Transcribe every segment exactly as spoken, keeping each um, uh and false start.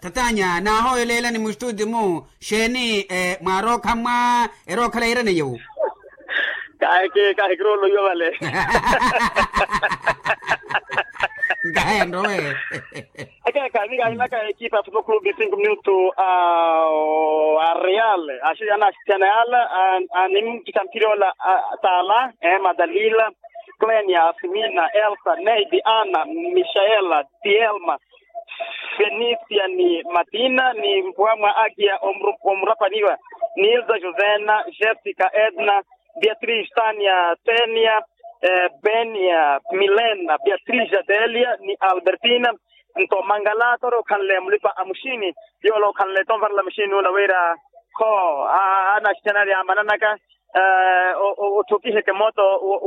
tatanya na ho lela ni mustudi mu sheni eh maro kama ero kala ira ne yo kai ke kai gro lo yo vale Gaya ndo eh. Aka ka ni ga ina ka equipa Football Club de cinco minutos a a Real, acho ya nacional anim kitampirola tala eh Madalila, Clenia, Femina, Elsa, Neidi, Ana, Michaela, Tielma, Fenicia ni Matina ni Mpwama Agia Omrapaniwa, Nilda Josena, Jessica Edna, Beatriz Tania Tenia, Eh, Benia, Milena, Beatriz Adelia, ni Albertina, nto Mangalatoro kan le mlipa amushini, yolo kan le tomvar la machine una wera ko ana scenario amanaka eh o toki heke moto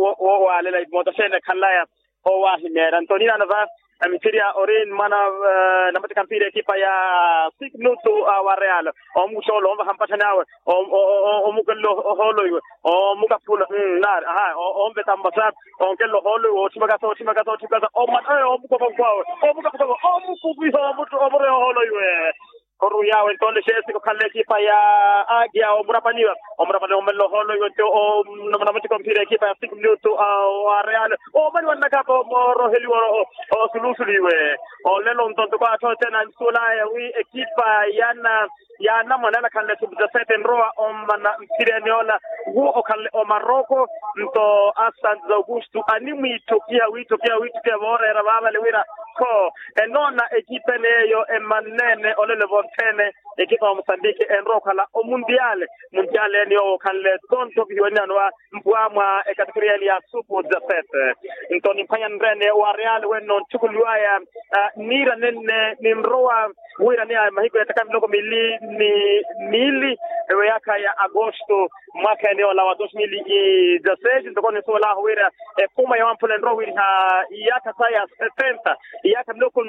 o wa le moto sene kan la o wa himera Antonina nava amitiria orin mana namati kampire ekipa ya six minuto wa Real o musolo o hampatana o o mukello holo o mukapula na ha o mbeta mbasa o kello holo o timaga so timaga so timaga o man o muko kwa o muko o muko biso o o holo ywe koru yawe tonde shesi ko kalle ekipa ya agia o murapaniwa o murapani o mello holo yonte o namati kampire ekipa ya six minuto wa Real o mani wanaka ko mo heli o o sulusuliwe o lelo ntonto kwa to tena nsula ya wi ekipa yana yana manana kalle subda seten roa o mana mpirenola wo o kalle o Maroko nto Asante Augusto animi tokia wi tokia wi tokia bora era baba le wira ko enona ekipa neyo emanene o lele vontene ekipa Mozambique enroka la o mundiale mundiale ni o kalle tonto bionanwa mpwamwa e kategoria ya super dezasete nto ni panya ndrene wa Real wenno tukulwaya nira nene nimroa wira ni mahiko yatakamiloko mili ni mili ewe yaka ya Agosto mwaka eneo la wa elfu mbili na dezesseis ndoko ni sola wira e kuma ya wampule ndro wira yaka saya setenta yaka mloko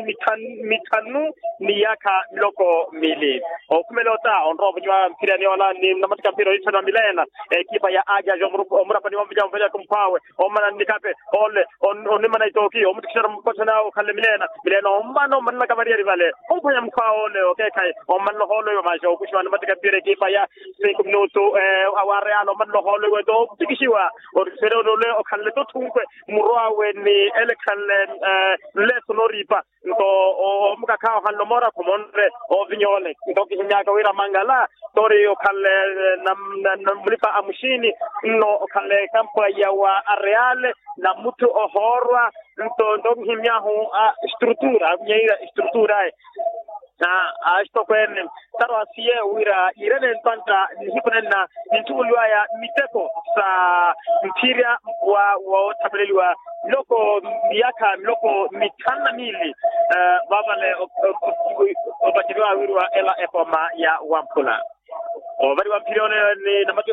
mitanu ni yaka mloko mili o kumelota onro bujwa mpira ni wala ni namatika mpira hicho na Milena ekipa ya Agia Jomrupo omrapa ni wamvija mvija kumpawe omana nikape ole onimana itoki omutikishara mkocha nao kalle Milena Milena omano manna kabari rivale ompanya mkwao ole okay kai omano holo yo majo kushwa namatika mpira ekipa ya cinco minuto eh wa Real omano holo we do tikishiwa o sero ole o kalle to tunkwe murwa we ni ele kalle eh le sonoripa nto o muka kao hallo mora komonre o vinyole nto kinyaka wira Mangala tori o kalle na mlipa amushini no kalle kampo ya wa Real na mutu o horwa nto ndo himyahu a struttura nyeira struttura na asto kwen taro asie wira irene ntanta hiponena ntulwa ya miteko sa mpiria wa wa tabelwa loko miaka loko mitana mili baba le obatiriwa wirwa ela epoma ya wampula o bari wampirione ni namatu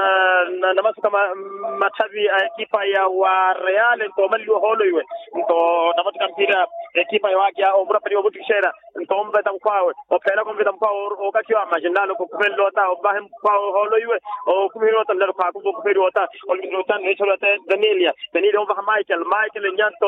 na namasu kama matavi ekipa ya wa Real nto maliwa holo iwe nto namatu kampira ekipa ya Agia o murapani wa butikishera nto mbeta mkwawe o pela kumbeta mkwawe o kakiwa majindalo ko kumelota o bahem mkwawe holo iwe o kumilota ndalo kwa kumbo kumelota o lingota nechola te Danilia Danilia o Michael Michael nyanto